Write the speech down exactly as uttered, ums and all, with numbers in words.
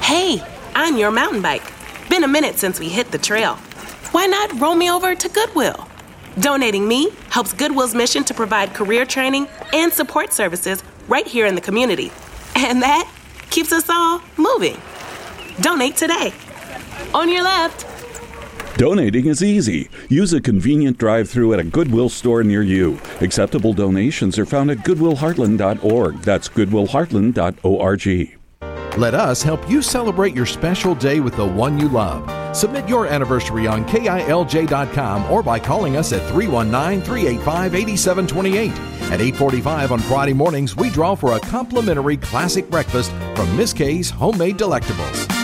Hey, I'm your mountain bike. Been a minute since we hit the trail. Why not roll me over to Goodwill? Donating me helps Goodwill's mission to provide career training and support services right here in the community. And that keeps us all moving. Donate today. On your left. Donating is easy. Use a convenient drive-thru at a Goodwill store near you. Acceptable donations are found at goodwill heartland dot org. That's goodwill heartland dot org. Let us help you celebrate your special day with the one you love. Submit your anniversary on K I L J dot com or by calling us at three one nine, three eight five, eight seven two eight. At eight forty-five on Friday mornings, we draw for a complimentary classic breakfast from Miss K's Homemade Delectables.